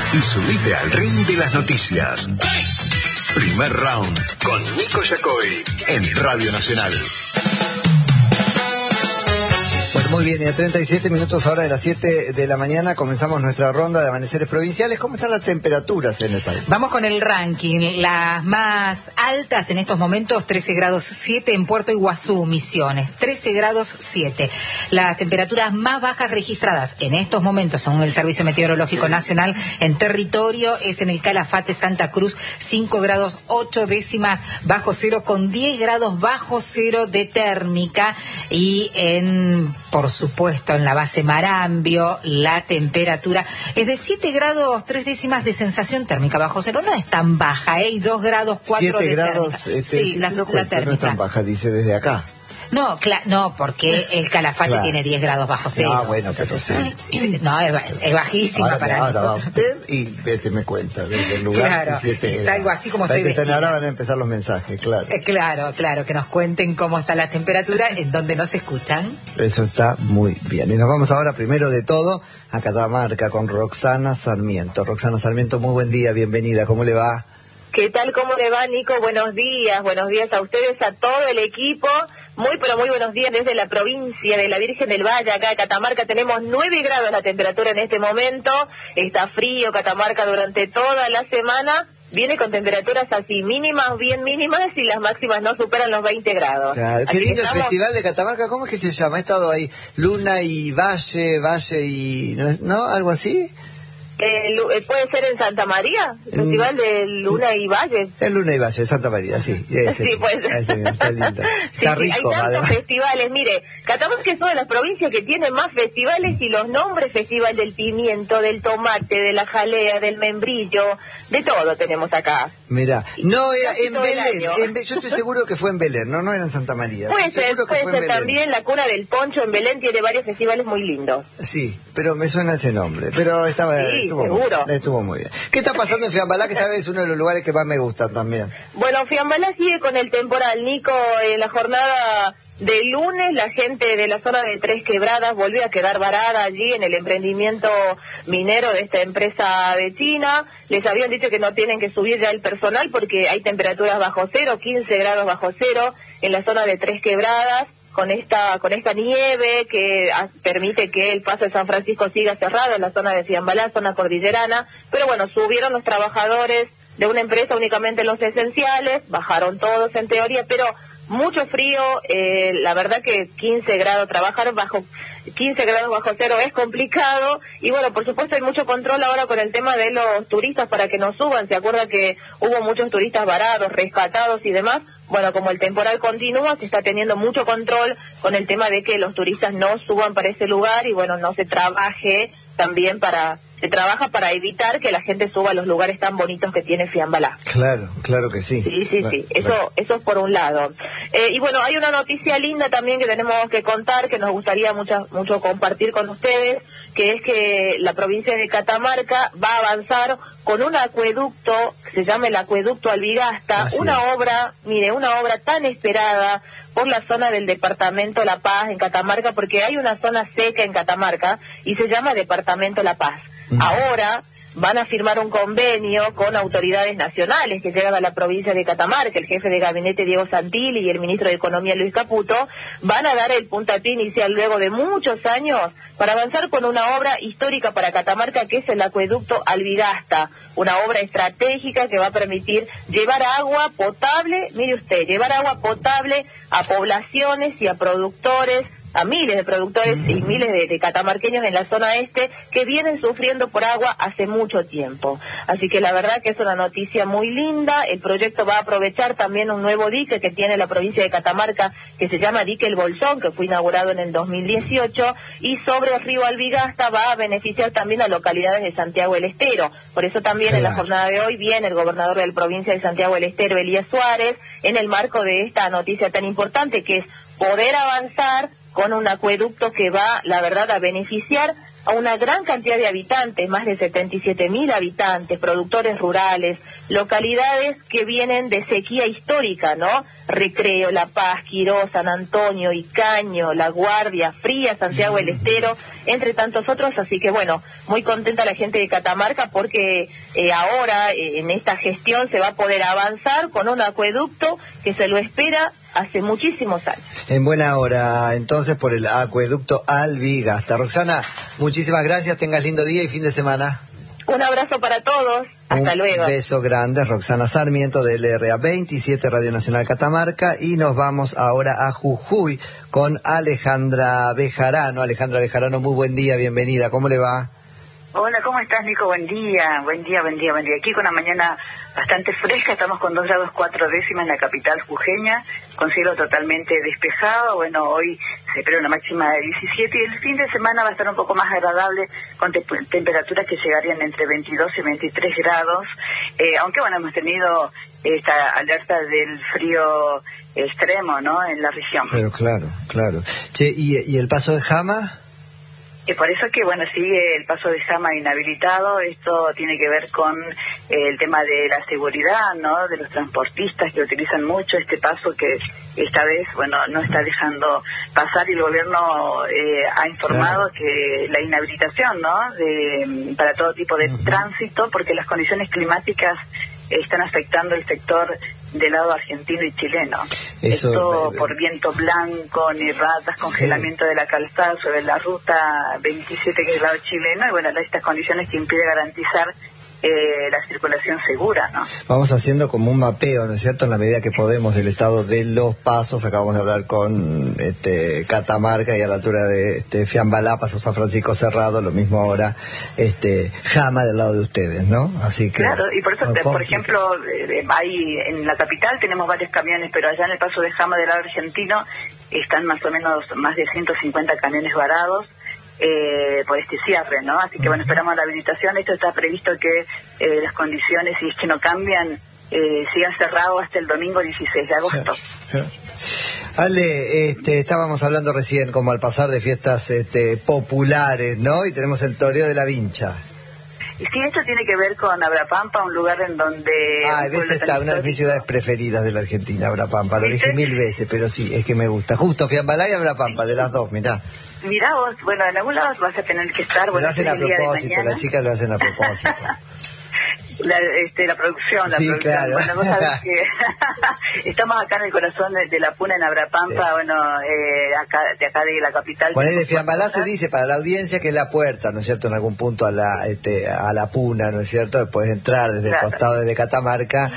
y subite al ring de las noticias. Primer round con Nico Yacoy en Radio Nacional. Pues muy bien, y a 37 minutos ahora de las 7 de la mañana comenzamos nuestra ronda de amaneceres provinciales. ¿Cómo están las temperaturas en el país? Vamos con el ranking. Las más altas en estos momentos, 13 grados 7 en Puerto Iguazú, Misiones, 13 grados 7. Las temperaturas más bajas registradas en estos momentos, según el Servicio Meteorológico Nacional, en territorio, es en el Calafate, Santa Cruz, 5 grados 8 décimas bajo cero, con 10 grados bajo cero de térmica, y por supuesto, en la base Marambio, la temperatura es de 7 grados 3 décimas de sensación térmica bajo cero. No es tan baja, y 2 grados 4 de grados, térmica. Sí, la térmica. No es tan baja, dice desde acá. No, no, porque el Calafate tiene 10 grados bajo cero. Ah, bueno, pero sí. No, es bajísima para nosotros. Ahora va usted y vete, me cuenta, desde el lugar. Claro, es algo así como estoy vestida. Ahora van a empezar los mensajes, claro. Claro, que nos cuenten cómo está la temperatura en donde nos escuchan. Eso está muy bien. Y nos vamos ahora, primero de todo, a Catamarca con Roxana Sarmiento. Roxana Sarmiento, muy buen día, bienvenida, ¿cómo le va? ¿Qué tal? ¿Cómo le va, Nico? Buenos días a ustedes, a todo el equipo. Muy, pero muy buenos días desde la provincia de la Virgen del Valle, acá de Catamarca. Tenemos 9 grados la temperatura en este momento. Está frío Catamarca durante toda la semana. Viene con temperaturas así mínimas, bien mínimas, y las máximas no superan los 20 grados. Claro, qué lindo el Festival de Catamarca. ¿Cómo es que se llama? He estado ahí, Luna y Valle y... ¿no? ¿Algo así? ¿Puede ser en Santa María? ¿El Festival de Luna y Valle? El Luna y Valle, Santa María, sí. Sí, puede ser. Está lindo. Está Sí, rico, hay tantos además. festivales. Mire, Catamarca es una de las provincias que tiene más festivales, y los nombres: Festival del Pimiento, del Tomate, de la Jalea, del Membrillo, de todo tenemos acá. Mirá, no era en todo el Belén. año. Yo estoy seguro que fue en Belén, no era en Santa María. Puede ser Belén. también. La Cuna del Poncho en Belén tiene varios festivales muy lindos. Sí, pero me suena ese nombre. Pero estuvo muy bien. ¿Qué está pasando en Fiambalá, que sabes es uno de los lugares que más me gustan también? Bueno, Fiambalá sigue con el temporal, Nico. En la jornada de lunes, la gente de la zona de Tres Quebradas volvió a quedar varada allí en el emprendimiento minero de esta empresa de China. Les habían dicho que no tienen que subir ya el personal porque hay temperaturas bajo cero, 15 grados bajo cero en la zona de Tres Quebradas, con esta nieve que permite que el paso de San Francisco siga cerrado en la zona de Fiambalá, zona cordillerana. Pero bueno, subieron los trabajadores de una empresa únicamente los esenciales, bajaron todos en teoría, pero mucho frío. La verdad que 15 grados, trabajar bajo 15 grados bajo cero es complicado. Y bueno, por supuesto hay mucho control ahora con el tema de los turistas para que no suban. Se acuerda que hubo muchos turistas varados, rescatados y demás. Bueno, como el temporal continúa, se está teniendo mucho control con el tema de que los turistas no suban para ese lugar, y bueno, no se trabaje también se trabaja para evitar que la gente suba a los lugares tan bonitos que tiene Fiambalá. Claro que sí. Sí. Eso es por un lado. Y bueno, hay una noticia linda también que tenemos que contar, que nos gustaría mucho compartir con ustedes, que es que la provincia de Catamarca va a avanzar con un acueducto que se llama el Acueducto Albigasta, una obra tan esperada por la zona del departamento La Paz en Catamarca, porque hay una zona seca en Catamarca y se llama departamento La Paz. Ahora van a firmar un convenio con autoridades nacionales que llegan a la provincia de Catamarca. El jefe de gabinete Diego Santilli y el ministro de Economía Luis Caputo van a dar el puntapié inicial luego de muchos años para avanzar con una obra histórica para Catamarca, que es el Acueducto Albigasta, una obra estratégica que va a permitir llevar agua potable, mire usted, llevar agua potable a poblaciones y a productores, a miles de productores y miles de catamarqueños en la zona este que vienen sufriendo por agua hace mucho tiempo. Así que la verdad que es una noticia muy linda. El proyecto va a aprovechar también un nuevo dique que tiene la provincia de Catamarca, que se llama Dique El Bolsón, que fue inaugurado en el 2018, y sobre el río Albigasta va a beneficiar también a localidades de Santiago del Estero. Por eso también en la jornada de hoy viene el gobernador de la provincia de Santiago del Estero, Elías Suárez, en el marco de esta noticia tan importante, que es poder avanzar con un acueducto que va, la verdad, a beneficiar a una gran cantidad de habitantes, más de 77.000 habitantes, productores rurales, localidades que vienen de sequía histórica, ¿no? Recreo, La Paz, Quirós, San Antonio, Icaño, La Guardia, Fría, Santiago del Estero, entre tantos otros. Así que bueno, muy contenta la gente de Catamarca porque ahora en esta gestión se va a poder avanzar con un acueducto que se lo espera hace muchísimos años. En buena hora, entonces, por el acueducto Albigasta. Roxana, muchísimas gracias, tengas lindo día y fin de semana. Un abrazo para todos, hasta luego. Un beso grande, Roxana Sarmiento de LRA 27, Radio Nacional Catamarca, y nos vamos ahora a Jujuy con Alejandra Bejarano. Alejandra Bejarano, muy buen día, bienvenida, ¿cómo le va? Hola, ¿cómo estás, Nico? Buen día. Aquí con una mañana bastante fresca, estamos con 2 grados 4 décimas en la capital jujeña, con cielo totalmente despejado. Bueno, hoy se espera una máxima de 17 y el fin de semana va a estar un poco más agradable, con temperaturas que llegarían entre 22 y 23 grados, aunque bueno, hemos tenido esta alerta del frío extremo, ¿no?, en la región. Pero claro. Che, ¿y el paso de Jama? Por eso que, bueno, sigue el paso de Jama inhabilitado. Esto tiene que ver con el tema de la seguridad, ¿no?, de los transportistas que utilizan mucho este paso que esta vez, bueno, no está dejando pasar, y el gobierno ha informado que la inhabilitación, ¿no?, para todo tipo de tránsito, porque las condiciones climáticas están afectando el sector del lado argentino y chileno. Esto por viento blanco, nevadas, congelamiento de la calzada sobre la ruta 27, que es el lado chileno, y bueno, estas condiciones que impiden garantizar la circulación segura, ¿no? Vamos haciendo como un mapeo, ¿no es cierto?, en la medida que podemos, del estado de los pasos. Acabamos de hablar con Catamarca, y a la altura de Fiambalá, Paso San Francisco cerrado, lo mismo ahora Jama del lado de ustedes, ¿no? Así que claro, y por eso, por ejemplo, ahí en la capital tenemos varios camiones, pero allá en el paso de Jama del lado argentino están más o menos más de 150 camiones varados por este cierre, ¿no? Así que bueno, esperamos la habilitación. Esto está previsto que las condiciones, si es que no cambian, sigan cerrados hasta el domingo 16 de agosto. Sí. Ale, estábamos hablando recién como al pasar de fiestas populares, ¿no? Y tenemos el toreo de la Vincha. Y sí, esto tiene que ver con Abrapampa, un lugar en donde... ves, está una de mis ciudades preferidas de la Argentina, Abrapampa. Lo dije 1000 veces, pero sí, es que me gusta. Justo Fiambalá y Abrapampa, de las dos, mirá. Mirá vos, bueno, en algún lado vas a tener que estar. Lo hacen a propósito, las chicas lo hacen a propósito. La producción. Sí, producción. Claro. Bueno, vos sabés que estamos acá en el corazón de la Puna, en Abrapampa, sí. Bueno, acá de la capital. Bueno, de Fiambalá se dice para la audiencia que es la puerta, ¿no es cierto?, en algún punto a la Puna, ¿no es cierto?, puedes entrar desde el costado desde Catamarca,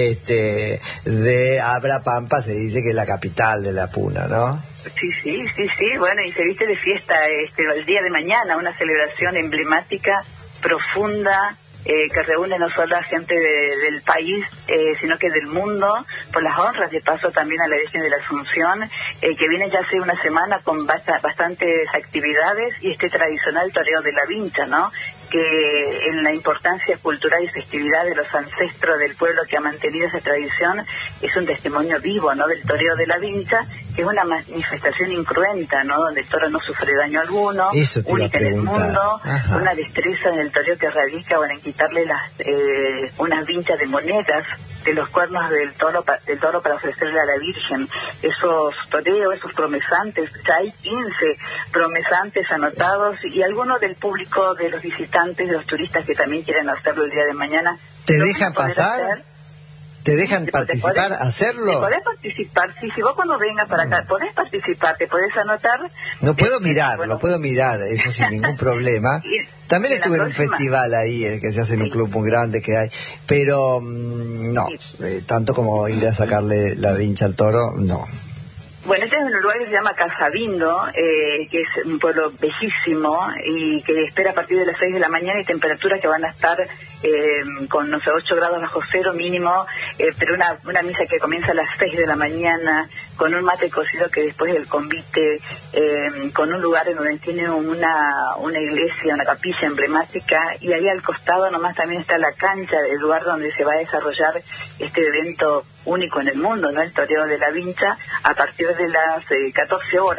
de Abrapampa se dice que es la capital de la Puna, ¿no? Sí, bueno, y se viste de fiesta el día de mañana, una celebración emblemática, profunda, que reúne no solo a gente del país, sino que del mundo, por las honras de paso también a la Virgen de la Asunción, que viene ya hace una semana con bastantes actividades, y tradicional toreo de la Vincha, ¿no?, que en la importancia cultural y festividad de los ancestros del pueblo que ha mantenido esa tradición es un testimonio vivo, ¿no?, del toreo de la Vincha, que es una manifestación incruenta, ¿no?, donde el toro no sufre daño alguno, única en el mundo. Ajá. Una destreza en el toreo que radica, bueno, en quitarle unas vinchas de monedas de los cuernos del toro para ofrecerle a la Virgen. Esos toreos, esos promesantes, ya hay 15 promesantes anotados, y algunos del público, de los visitantes, de los turistas que también quieren hacerlo el día de mañana. ¿Te dejan pasar? ¿Te dejan participar, hacerlo? Te podés participar, sí, si vos cuando vengas para acá podés participar, te podés anotar. No puedo mirar, lo puedo mirar, eso sin ningún problema. También estuve en un festival ahí, que se hace en un club muy grande que hay, pero no, tanto como ir a sacarle la vincha al toro, no. Bueno, este es un lugar que se llama Casabindo, que es un pueblo bellísimo y que espera a partir de las 6 de la mañana, y temperaturas que van a estar con, 8 grados bajo cero mínimo, pero una misa que comienza a las 6 de la mañana, con un mate cocido que después del convite, con un lugar en donde tiene una iglesia, una capilla emblemática, y ahí al costado nomás también está la cancha, el lugar donde se va a desarrollar este evento único en el mundo, ¿no?, el toreo de la Vincha, a partir de las 14 horas.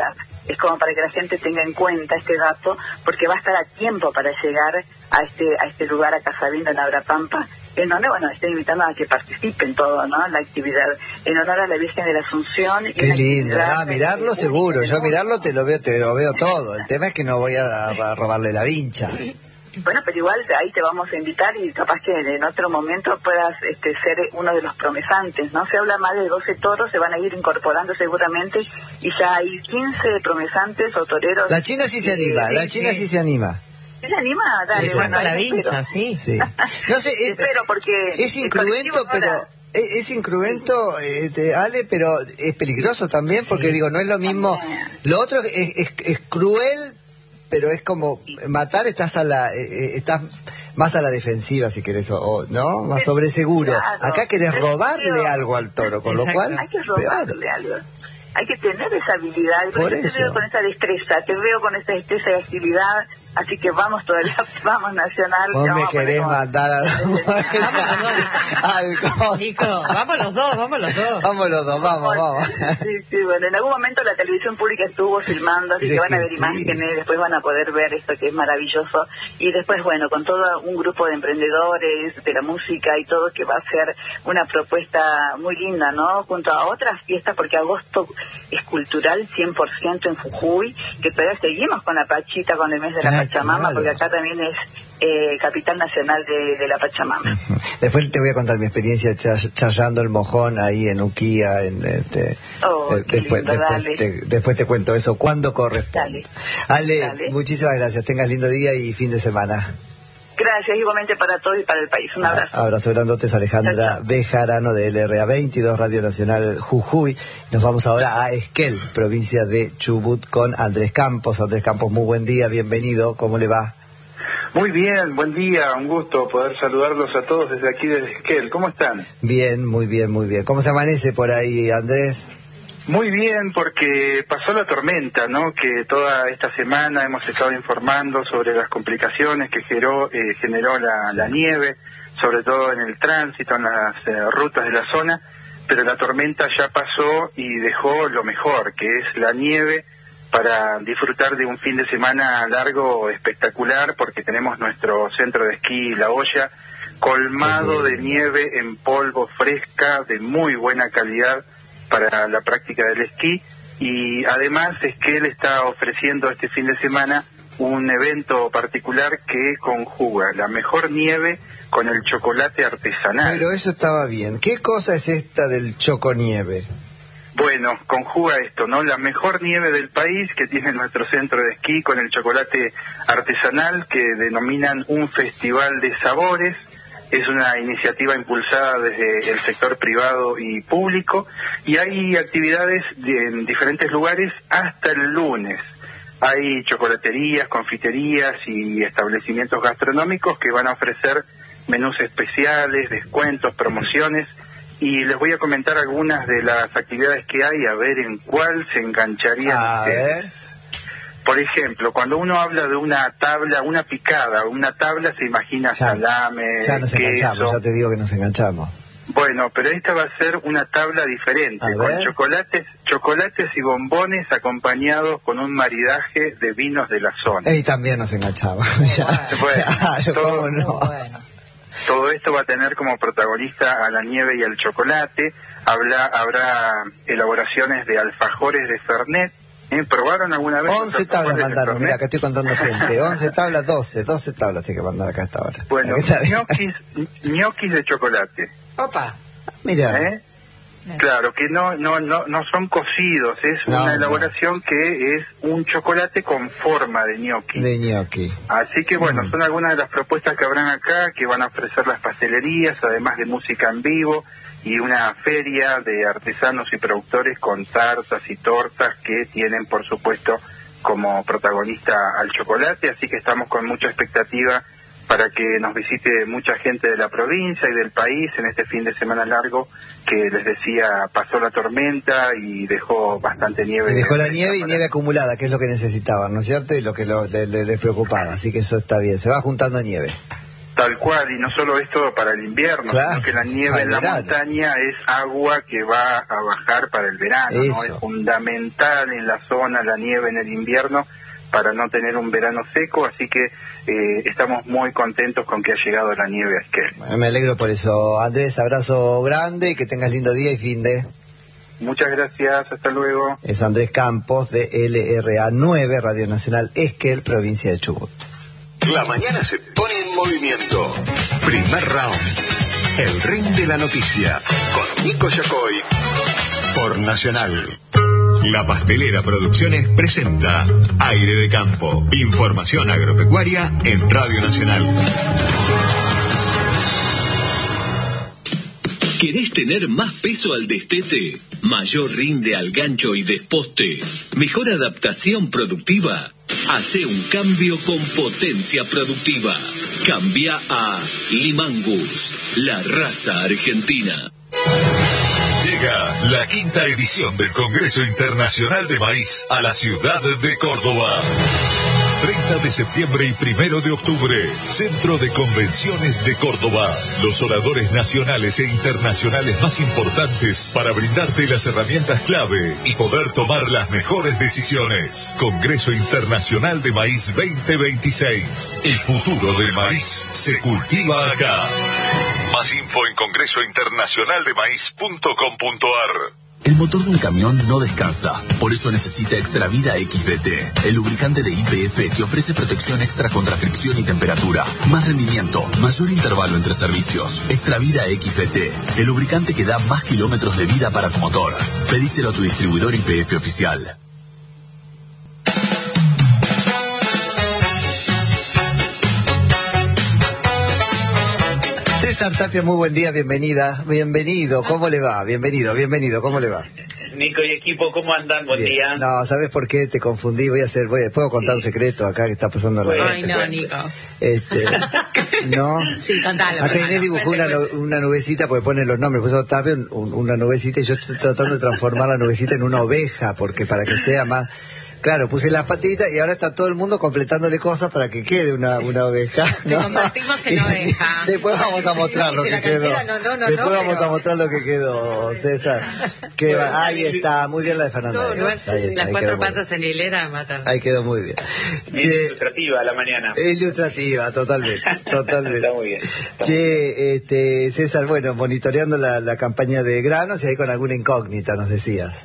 es como para que la gente tenga en cuenta este dato, porque va a estar a tiempo para llegar a este lugar, a Casabindo, en Abrapampa, en donde, bueno, estoy invitando a que participen todo, ¿no? La actividad en honor a la Virgen de la Asunción. Y qué lindo, mirarlo seguro, yo mirarlo te lo veo todo, el tema es que no voy a robarle la vincha. Bueno, pero igual ahí te vamos a invitar y capaz que en otro momento puedas ser uno de los promesantes, ¿no? Se habla más de 12 toros, se van a ir incorporando seguramente, y ya hay 15 promesantes o toreros. La China sí se anima, sí se anima. ¿Se anima? Dale, sí, bueno, la vincha, sí. No sé, espero porque es incruento, pero... Es incruento, Ale, pero es peligroso también, porque digo, no es lo mismo. Lo otro es cruel, pero es como matar, estás más a la defensiva, si querés, ¿no? Más sobre seguro. Claro. Acá querés robarle algo al toro, con lo cual... Hay que robarle algo. Hay que tener esa habilidad. Por eso. Te veo con esa destreza, te veo con esa destreza y agilidad. Así que vamos todavía, vamos Nacional. Vos me querés mandar al Nico, vamos los dos. Vamos. Sí, bueno, en algún momento la televisión pública estuvo filmando, así que van a ver imágenes, después van a poder ver esto que es maravilloso. Y después, bueno, con todo un grupo de emprendedores, de la música y todo, que va a ser una propuesta muy linda, ¿no? Junto a otras fiestas, porque agosto es cultural 100% en Jujuy, que todavía seguimos con la Pachita, con el mes de la Pachamama, claro. Porque acá también es capital nacional de la Pachamama. Después te voy a contar mi experiencia chayando el mojón ahí en Uquía. Después te cuento eso cuando corresponde. Ale, muchísimas gracias. Tengas lindo día y fin de semana. Gracias, igualmente para todos y para el país. Un abrazo. Abrazo grandotes, Alejandra Bejarano de LRA 22, Radio Nacional Jujuy. Nos vamos ahora a Esquel, provincia de Chubut, con Andrés Campos. Andrés Campos, muy buen día, bienvenido. ¿Cómo le va? Muy bien, buen día, un gusto poder saludarlos a todos desde aquí desde Esquel. ¿Cómo están? Bien, muy bien, muy bien. ¿Cómo se amanece por ahí, Andrés? Muy bien, porque pasó la tormenta, ¿no? Que toda esta semana hemos estado informando sobre las complicaciones que generó la nieve, sobre todo en el tránsito, en las rutas de la zona, pero la tormenta ya pasó y dejó lo mejor, que es la nieve, para disfrutar de un fin de semana largo espectacular, porque tenemos nuestro centro de esquí La Olla colmado de nieve en polvo fresca, de muy buena calidad, para la práctica del esquí. Y además Esquel está ofreciendo este fin de semana un evento particular que conjuga la mejor nieve con el chocolate artesanal. Pero eso estaba bien. ¿Qué cosa es esta del choconieve? Bueno, conjuga esto, ¿no? La mejor nieve del país que tiene nuestro centro de esquí con el chocolate artesanal, que denominan un festival de sabores. Es una iniciativa impulsada desde el sector privado y público, y hay actividades en diferentes lugares hasta el lunes. Hay chocolaterías, confiterías y establecimientos gastronómicos que van a ofrecer menús especiales, descuentos, promociones, y les voy a comentar algunas de las actividades que hay, a ver en cuál se engancharían ustedes. Por ejemplo, cuando uno habla de una tabla, una picada, una tabla se imagina salame, ya nos queso. Enganchamos, ya te digo que nos enganchamos. Bueno, pero esta va a ser una tabla diferente, con chocolates y bombones acompañados con un maridaje de vinos de la zona. Y también nos enganchamos. Todo esto va a tener como protagonista a la nieve y al chocolate. Habrá elaboraciones de alfajores de Fernet. ¿Probaron alguna vez? 11 tablas mandaron, mira, que estoy contando gente. 11 tablas, 12 tablas tiene que mandar acá hasta ahora. Bueno, ñoquis de chocolate. Opa. Mira. Claro, que no son cocidos, es una elaboración que es un chocolate con forma de ñoqui. Así que bueno, son algunas de las propuestas que habrán acá, que van a ofrecer las pastelerías, además de música en vivo, y una feria de artesanos y productores con tartas y tortas que tienen, por supuesto, como protagonista al chocolate, así que estamos con mucha expectativa para que nos visite mucha gente de la provincia y del país en este fin de semana largo, que les decía, pasó la tormenta y dejó bastante nieve. Y dejó la nieve y nieve acumulada, que es lo que necesitaban, ¿no es cierto? Y lo que les preocupaba, así que eso está bien, se va juntando nieve. Tal cual, y no solo esto para el invierno, claro, sino que la nieve en la montaña es agua que va a bajar para el verano, ¿no? Es fundamental en la zona la nieve en el invierno para no tener un verano seco, así que estamos muy contentos con que ha llegado la nieve a Esquel. Me alegro por eso. Andrés, abrazo grande y que tengas lindo día y fin de... Muchas gracias, hasta luego. Es Andrés Campos de LRA 9, Radio Nacional Esquel, provincia de Chubut. La mañana se pone en movimiento. Primer round. El ring de la noticia. Con Nico Yacoy. Por Nacional. La Pastelera Producciones presenta Aire de Campo. Información agropecuaria en Radio Nacional. ¿Querés tener más peso al destete? ¿Mayor rinde al gancho y desposte? ¿Mejor adaptación productiva? Hace un cambio con potencia productiva. Cambia a Limangus, la raza argentina. Llega la 5ª edición del Congreso Internacional de Maíz a la ciudad de Córdoba. 30 de septiembre y 1 de octubre, Centro de Convenciones de Córdoba. Los oradores nacionales e internacionales más importantes para brindarte las herramientas clave y poder tomar las mejores decisiones. Congreso Internacional de Maíz 2026. El futuro del maíz se cultiva acá. Más info en congresointernacionaldemaíz.com.ar. El motor de un camión no descansa, por eso necesita Extravida XBT, el lubricante de YPF que ofrece protección extra contra fricción y temperatura, más rendimiento, mayor intervalo entre servicios. Extravida XBT, el lubricante que da más kilómetros de vida para tu motor. Pedíselo a tu distribuidor YPF oficial. César Tapia, muy buen día, bienvenido, ¿cómo le va? Bienvenido, ¿cómo le va? Nico y equipo, ¿cómo andan? Buen día. No, ¿sabes por qué te confundí? ¿Puedo contar un secreto acá que está pasando la Ay, no, Nico. ¿No? Sí, contalo. Acá Inés dibujó una nubecita, porque pone los nombres, puso Tapia, una nubecita, y yo estoy tratando de transformar la nubecita en una oveja, porque para que sea más... Claro, puse las patitas y ahora está todo el mundo completándole cosas para que quede una oveja, ¿no? Te convertimos en oveja. Después vamos a mostrar lo que quedó. Después vamos a mostrar lo que quedó, César. Ahí está, muy bien la de Fernanda. Las 4 patas en hilera matan. Ahí quedó muy bien. Ilustrativa a la mañana. Ilustrativa, totalmente. Está muy bien. César, bueno, monitoreando la campaña de granos y ahí con alguna incógnita, nos decías.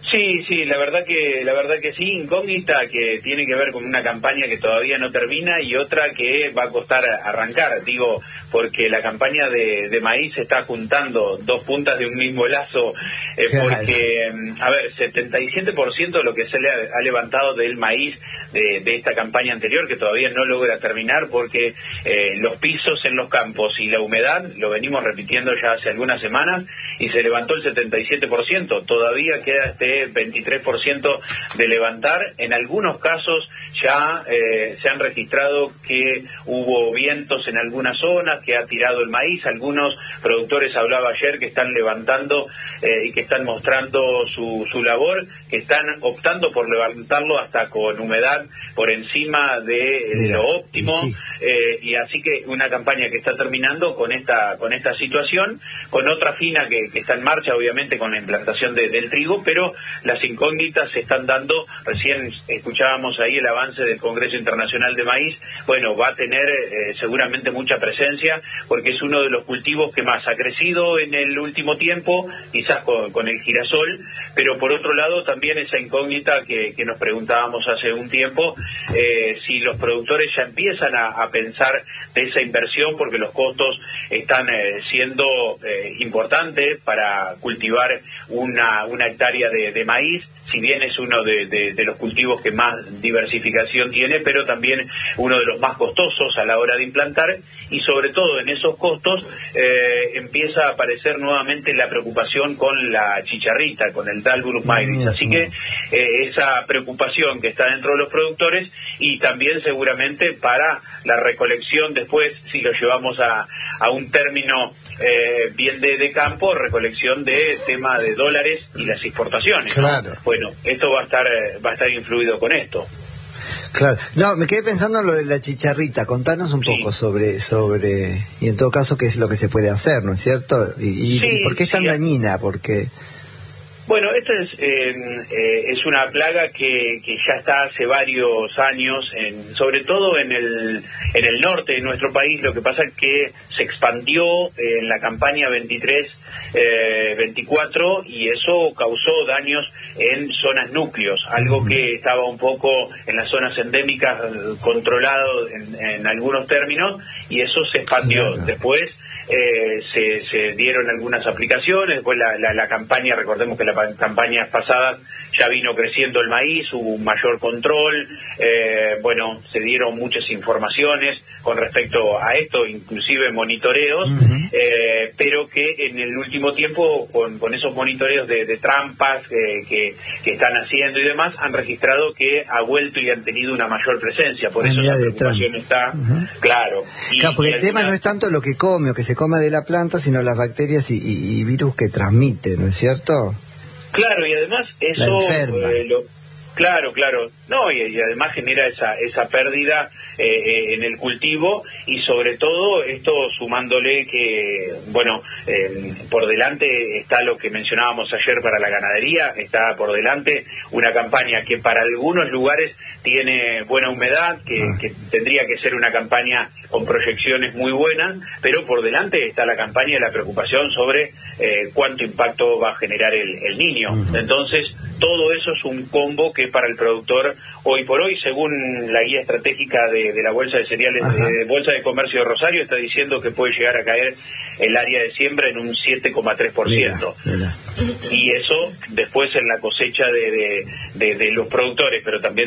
Sí, la verdad que sí, incógnita, que tiene que ver con una campaña que todavía no termina y otra que va a costar arrancar, digo, porque la campaña de maíz está juntando dos puntas de un mismo lazo, porque, a ver, 77% de lo que se le ha levantado del maíz de esta campaña anterior, que todavía no logra terminar, porque los pisos en los campos y la humedad, lo venimos repitiendo ya hace algunas semanas, y se levantó el 77%, todavía queda este 23% de levantar. En algunos casos ya se han registrado que hubo vientos en algunas zonas, que ha tirado el maíz. Algunos productores, hablaba ayer, que están levantando y que están mostrando su labor, que están optando por levantarlo hasta con humedad por encima de lo óptimo. Sí. Y así que una campaña que está terminando con esta situación, con otra fina que está en marcha, obviamente, con la implantación del trigo, pero las incógnitas se están dando. Recién escuchábamos ahí el avance del Congreso Internacional de Maíz. Bueno, va a tener seguramente mucha presencia, porque es uno de los cultivos que más ha crecido en el último tiempo, quizás con el girasol, pero por otro lado también esa incógnita que nos preguntábamos hace un tiempo, si los productores ya empiezan a pensar de esa inversión, porque los costos están siendo importantes para cultivar una hectárea de maíz, si bien es uno de los cultivos que más diversificación tiene, pero también uno de los más costosos a la hora de implantar, y sobre todo en esos costos empieza a aparecer nuevamente la preocupación con la chicharrita, con el Dalburus maidis. Así que esa preocupación que está dentro de los productores, y también seguramente para la recolección después, si lo llevamos a un término bien de campo, recolección de tema de dólares y las exportaciones, ¿no? Claro. Bueno, esto va a estar influido con esto. Claro. No, me quedé pensando en lo de la chicharrita. Contanos un poco sobre, y en todo caso, qué es lo que se puede hacer, ¿no es cierto? ¿Y por qué es tan dañina? Porque... Bueno, esta es una plaga que ya está hace varios años, sobre todo en el norte de nuestro país. Lo que pasa es que se expandió en la campaña 23-24 y eso causó daños en zonas núcleos, algo que estaba un poco en las zonas endémicas controlado en algunos términos, y eso se expandió. Después se dieron algunas aplicaciones, después la campaña, recordemos que las campañas pasadas ya vino creciendo el maíz, hubo un mayor control, se dieron muchas informaciones con respecto a esto, inclusive monitoreos, pero que en el último tiempo, con esos monitoreos de trampas que están haciendo y demás, han registrado que ha vuelto y han tenido una mayor presencia, por eso la preocupación está, claro. Claro, porque el tema no es tanto lo que come o que se coma de la planta, sino las bacterias y virus que transmite, ¿no es cierto? Claro, y además eso claro, no, y además genera esa pérdida en el cultivo, y sobre todo esto sumándole que, por delante está lo que mencionábamos ayer para la ganadería, está por delante una campaña que para algunos lugares tiene buena humedad, que tendría que ser una campaña con proyecciones muy buenas, pero por delante está la campaña de la preocupación sobre cuánto impacto va a generar el niño. Entonces, todo eso es un combo que para el productor, hoy por hoy, según la guía estratégica de la Bolsa de Cereales, de Bolsa de Comercio de Rosario, está diciendo que puede llegar a caer el área de siembra en un 7,3%. Y eso después en la cosecha de los productores, pero también